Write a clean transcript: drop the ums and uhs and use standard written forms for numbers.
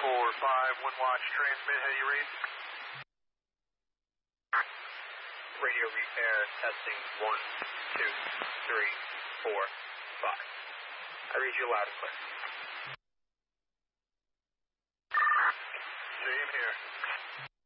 4-5, Wind Watch, transmit, how do you read? Radio repair, testing 1, 2, 3, 4, 5. I read you loud and clear.